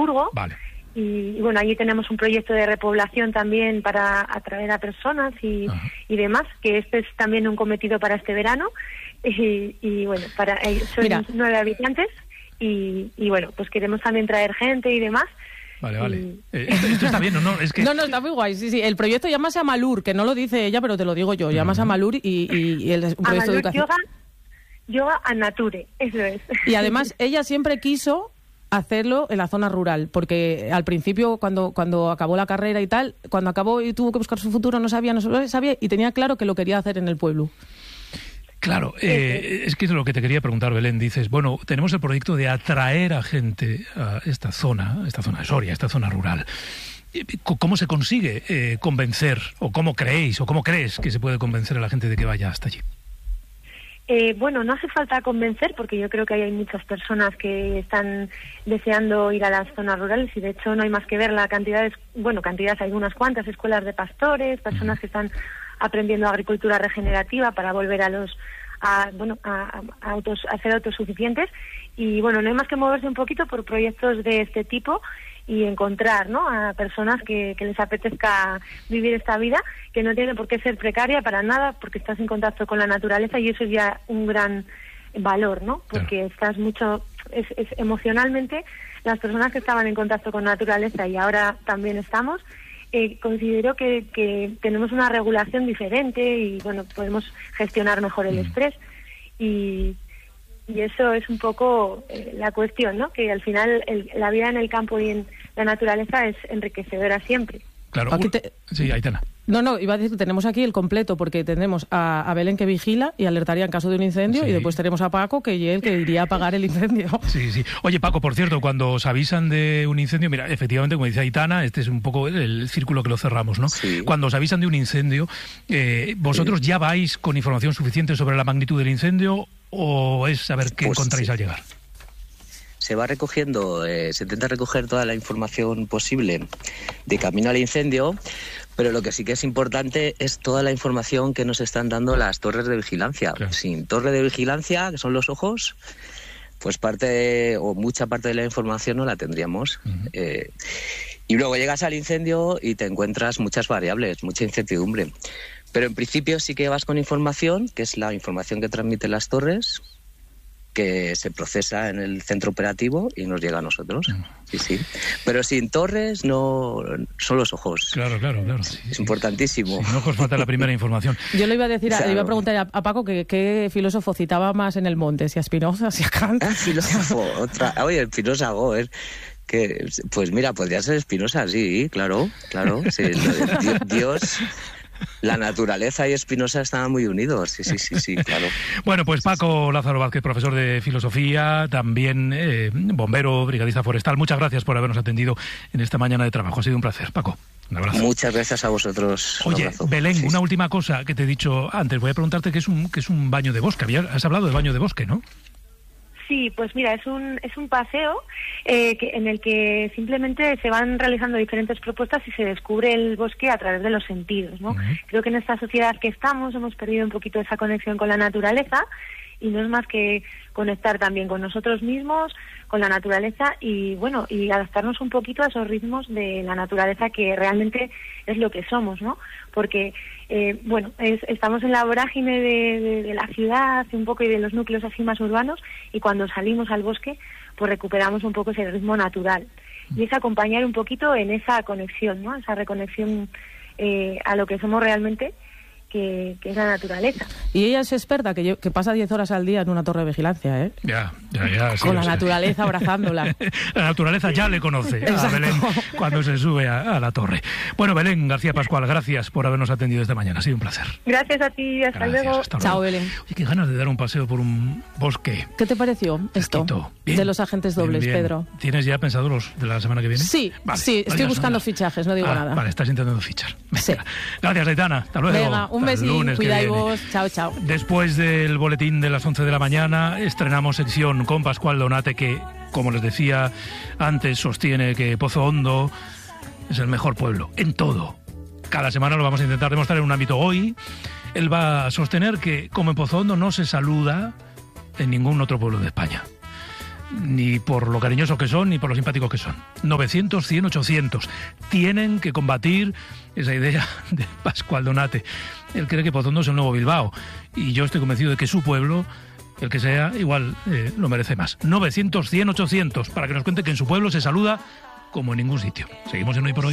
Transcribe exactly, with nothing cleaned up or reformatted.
Friburgo. Vale. Y, y bueno, allí tenemos un proyecto de repoblación también para atraer a personas y, y demás, que este es también un cometido para este verano. Y, y bueno, para eh, son Mira. nueve habitantes y, y bueno, pues queremos también traer gente y demás. Vale, vale. Y... Eh, esto, esto está bien, ¿o no? Es que... No, no, está muy guay, sí, sí. El proyecto llámase Amalur, que no lo dice ella, pero te lo digo yo. Llámase Amalur y, y, y el un proyecto de Amalur educación. Yoga, yoga a Nature, eso es. Y además, ella siempre quiso hacerlo en la zona rural, porque al principio, cuando cuando acabó la carrera y tal, cuando acabó y tuvo que buscar su futuro, no sabía, no sabía, y tenía claro que lo quería hacer en el pueblo. Claro, eh, es que es lo que te quería preguntar, Belén. Dices, bueno, tenemos el proyecto de atraer a gente a esta zona, esta zona de Soria, esta zona rural. ¿Cómo se consigue eh, convencer, o cómo creéis, o cómo crees que se puede convencer a la gente de que vaya hasta allí? Eh, bueno, no hace falta convencer, porque yo creo que hay muchas personas que están deseando ir a las zonas rurales y de hecho no hay más que ver la cantidad de, bueno, cantidades, hay unas cuantas escuelas de pastores, personas uh-huh. que están aprendiendo agricultura regenerativa para volver a los, a, bueno, a, a, autos, a ser autosuficientes y bueno, no hay más que moverse un poquito por proyectos de este tipo y encontrar, ¿no?, a personas que, que les apetezca vivir esta vida, que no tiene por qué ser precaria para nada, porque estás en contacto con la naturaleza y eso es ya un gran valor, ¿no? Porque claro. estás mucho, es, es emocionalmente, las personas que estaban en contacto con la naturaleza y ahora también estamos, eh, considero que, que tenemos una regulación diferente y, bueno, podemos gestionar mejor el estrés y... Y eso es un poco eh, la cuestión, ¿no? Que al final el, la vida en el campo y en la naturaleza es enriquecedora siempre. Claro. Aquí te... Sí, Aitana. No, no, iba a decir que tenemos aquí el completo, porque tendremos a, a Belén que vigila y alertaría en caso de un incendio, sí. y después tenemos a Paco, que es el que iría a apagar el incendio. Sí, sí. Oye, Paco, por cierto, cuando os avisan de un incendio, mira, efectivamente, como dice Aitana, este es un poco el círculo que lo cerramos, ¿no? Sí. Cuando os avisan de un incendio, eh, ¿vosotros sí. ya vais con información suficiente sobre la magnitud del incendio o es saber qué pues encontráis sí. al llegar? Se va recogiendo, eh, se intenta recoger toda la información posible de camino al incendio, pero lo que sí que es importante es toda la información que nos están dando las torres de vigilancia. Claro. Sin torre de vigilancia, que son los ojos, pues parte de, o mucha parte de la información no la tendríamos. Uh-huh. Eh, y luego llegas al incendio y te encuentras muchas variables, mucha incertidumbre. Pero en principio sí que vas con información, que es la información que transmiten las torres, que se procesa en el centro operativo y nos llega a nosotros. Sí, sí. Pero sin torres no son los ojos. Claro, claro, claro. Sí, es sí, importantísimo. Sin ojos falta la primera información. Yo le iba a decir, claro. le iba a preguntar a, a Paco que qué filósofo citaba más en el monte, si a Spinoza, si a Kant. Ah, filósofo, otra. Oye, Spinoza, Goer. Que, pues mira, podría ser Spinoza, sí, claro, claro. Sí, Dios... Dios La naturaleza y Spinoza estaban muy unidos, sí, sí, sí, sí, claro. Bueno, pues Paco Lázaro Vázquez, profesor de filosofía, también eh, bombero, brigadista forestal, muchas gracias por habernos atendido en esta mañana de trabajo. Ha sido un placer, Paco. Un abrazo. Muchas gracias a vosotros. Oye, un abrazo. Belén, sí, una sí. última cosa que te he dicho antes. Voy a preguntarte qué es un, qué es un baño de bosque. Había, has hablado de baño de bosque, ¿no? Sí, pues mira, es un es un paseo eh, que, en el que simplemente se van realizando diferentes propuestas y se descubre el bosque a través de los sentidos, ¿no? Uh-huh. Creo que en esta sociedad que estamos hemos perdido un poquito esa conexión con la naturaleza y no es más que conectar también con nosotros mismos, con la naturaleza y, bueno, y adaptarnos un poquito a esos ritmos de la naturaleza que realmente es lo que somos, ¿no? Porque, eh, bueno, es, estamos en la vorágine de, de, de la ciudad un poco y de los núcleos así más urbanos y cuando salimos al bosque, pues recuperamos un poco ese ritmo natural. Y es acompañar un poquito en esa conexión, ¿no? Esa reconexión eh, a lo que somos realmente, que, que es la naturaleza. Y ella es experta, que, yo, que pasa diez horas al día en una torre de vigilancia, ¿eh? Ya, ya, ya. Sí, con la sí. naturaleza abrazándola. La naturaleza ya le conoce a Belén cuando se sube a, a la torre. Bueno, Belén García Pascual, gracias por habernos atendido esta mañana. Ha sido un placer. Gracias a ti, hasta gracias, luego. Hasta Chao, luego. Belén. Oye, qué ganas de dar un paseo por un bosque. ¿Qué te pareció esto bien, de los agentes dobles, bien, bien. Pedro? ¿Tienes ya pensado los de la semana que viene? Sí, vale, sí, estoy buscando sonda. fichajes, no digo ah, nada. Vale, estás intentando fichar. Sí. Gracias, Aitana. Hasta luego. Venga, un besín, cuidáis vos. Chao, chao. Después del boletín de las once de la mañana, estrenamos sección con Pascual Donate, que, como les decía antes, sostiene que Pozo Hondo es el mejor pueblo, en todo. Cada semana lo vamos a intentar demostrar en un ámbito. Hoy, él va a sostener que, como en Pozo Hondo, no se saluda en ningún otro pueblo de España. ni por lo cariñosos que son, ni por lo simpáticos que son. novecientos, cien, ochocientos. Tienen que combatir esa idea de Pascual Donate. Él cree que Pozondo es el nuevo Bilbao. Y yo estoy convencido de que su pueblo, el que sea, igual eh, lo merece más. novecientos, cien, ochocientos, para que nos cuente que en su pueblo se saluda como en ningún sitio. Seguimos en Hoy por Hoy.